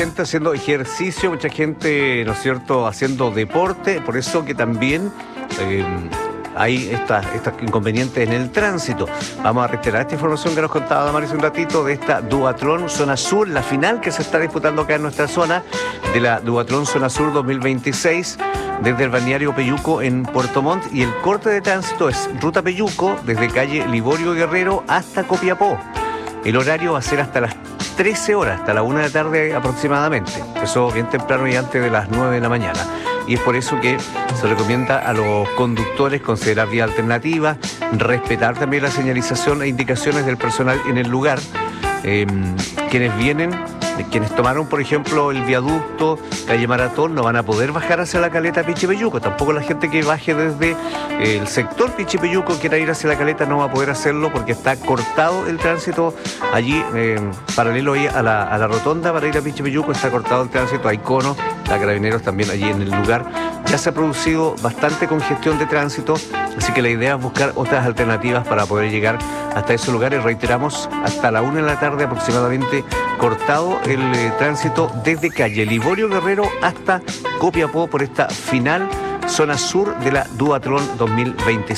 gente haciendo ejercicio, mucha gente, ¿no es cierto?, haciendo deporte, por eso que también hay estos inconvenientes en el tránsito. Vamos a reiterar esta información que nos contaba Damaris un ratito de esta Duatlón Zona Sur, la final que se está disputando acá en nuestra zona, de la Duatlón Zona Sur 2026, desde el balneario Peyuco en Puerto Montt, y el corte de tránsito es Ruta Peyuco, desde calle Liborio Guerrero hasta Copiapó. El horario va a ser hasta las 13 horas, hasta la 1 de la tarde aproximadamente. Eso bien temprano y antes de las 9 de la mañana. Y es por eso que se recomienda a los conductores considerar vía alternativa, respetar también la señalización e indicaciones del personal en el lugar. Quienes tomaron, por ejemplo, el viaducto, calle Maratón, no van a poder bajar hacia la caleta Pichipeyuco. Tampoco la gente que baje desde el sector Pichipeyuco, quiera ir hacia la caleta, no va a poder hacerlo porque está cortado el tránsito allí, paralelo ahí a la rotonda para ir a Pichipeyuco, está cortado el tránsito, hay conos, hay carabineros también allí en el lugar. Ya se ha producido bastante congestión de tránsito, así que la idea es buscar otras alternativas para poder llegar hasta esos lugares. Reiteramos, hasta la 1 de la tarde aproximadamente cortado el tránsito desde calle Liborio Guerrero hasta Copiapó por esta final zona sur de la Duatlón 2026.